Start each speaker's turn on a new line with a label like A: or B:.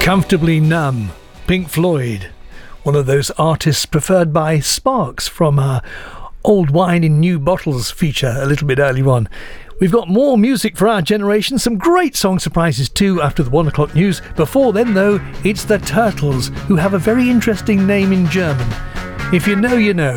A: Comfortably Numb, Pink Floyd, one of those artists preferred by Sparks from our Old Wine in New Bottles feature a little bit earlier on. We've got more music for our generation, some great song surprises too after the 1 o'clock news. Before then though, it's the Turtles, who have a very interesting name in German. If you know, you know.